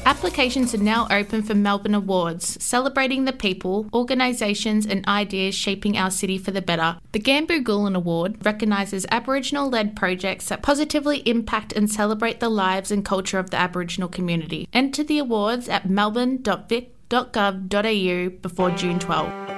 Applications are now open for Melbourne Awards, celebrating the people, organisations and ideas shaping our city for the better. The Gambu Gulen Award recognises Aboriginal-led projects that positively impact and celebrate the lives and culture of the Aboriginal community. Enter the awards at melbourne.vic.gov.au before June 12.